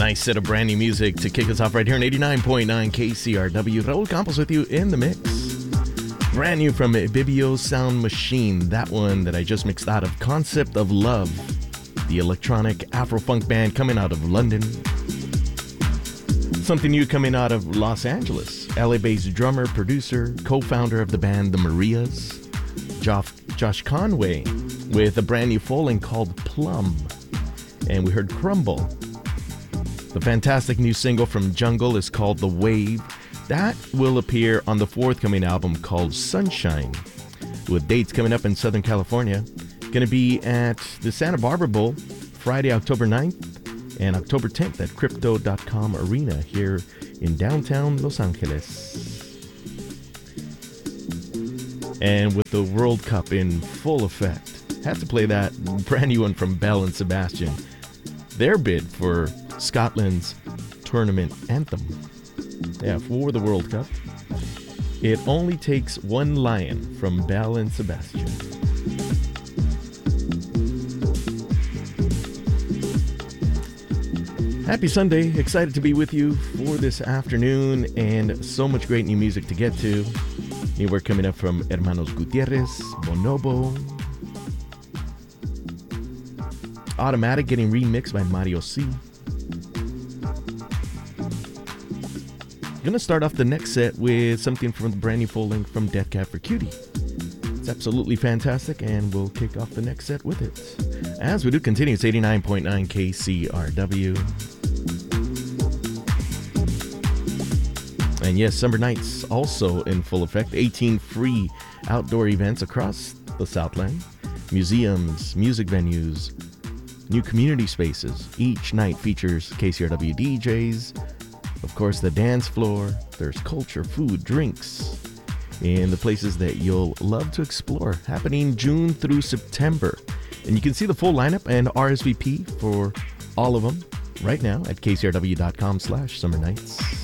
Nice set of brand new music to kick us off right here on 89.9 KCRW. Raul Campos with you in the mix. Brand new from Bibio Sound Machine. That one that I just mixed out of Concept of Love, the electronic Afro-funk band coming out of London. Something new coming out of Los Angeles. LA-based drummer, producer, co-founder of the band The Marias, Josh Conway, with a brand new folding called Plum. And we heard Crumble. The fantastic new single from Jungle is called The Wave. That will appear on the forthcoming album called Sunshine, with dates coming up in Southern California. Going to be at the Santa Barbara Bowl Friday, October 9th and October 10th at Crypto.com Arena here in downtown Los Angeles. And with the World Cup in full effect, had to play that brand new one from Belle and Sebastian. Their bid for Scotland's tournament anthem. Yeah, for the World Cup. It only takes one lion from Belle and Sebastian. Happy Sunday. Excited to be with you for this afternoon, and so much great new music to get to. New work coming up from Hermanos Gutierrez, Bonobo. Automatic getting remixed by Mario C. Gonna start off the next set with something from the brand new folding from Death Cab for Cutie. It's absolutely fantastic, and we'll kick off the next set with it. As we do continue, it's 89.9 KCRW. And yes, Summer Nights also in full effect. 18 free outdoor events across the Southland. Museums, music venues, new community spaces. Each night features KCRW DJs. Of course, the dance floor. There's culture, food, drinks in the places that you'll love to explore. Happening June through September. And you can see the full lineup and RSVP for all of them right now at kcrw.com/summernights.